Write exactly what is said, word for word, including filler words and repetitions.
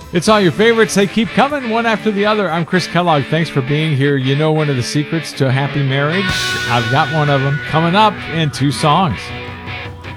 It's all your favorites. They keep coming one after the other. I'm Chris Kellogg. Thanks for being here. You know one of the secrets to a happy marriage? I've got one of them coming up in two songs.